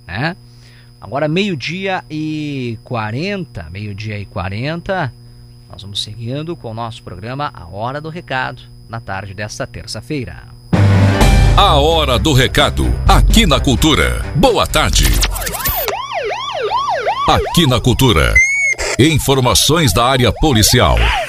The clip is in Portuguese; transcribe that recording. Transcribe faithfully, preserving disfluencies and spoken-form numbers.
né? Agora meio-dia e quarenta, meio-dia e quarenta, nós vamos seguindo com o nosso programa A Hora do Recado, na tarde desta terça-feira. A Hora do Recado, aqui na Cultura. Boa tarde. Aqui na Cultura, informações da área policial.